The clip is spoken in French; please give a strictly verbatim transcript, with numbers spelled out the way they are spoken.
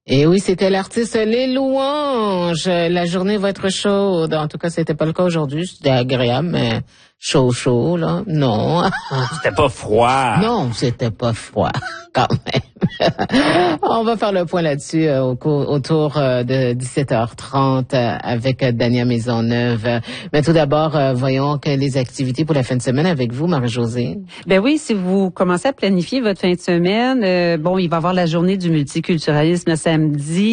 Et oui, c'était l'artiste Les Louanges. La journée va être chaude. En tout cas, c'était pas le cas aujourd'hui. C'était agréable, mais chaud, chaud, là. Non. C'était pas froid. Non, c'était pas froid, quand même. On va faire le point là-dessus euh, au cours, autour euh, de dix-sept heures trente euh, avec euh, Dania Maisonneuve. Mais tout d'abord, euh, voyons que les activités pour la fin de semaine avec vous, Marie-Josée. Ben oui, si vous commencez à planifier votre fin de semaine, euh, bon, il va y avoir la journée du multiculturalisme le samedi.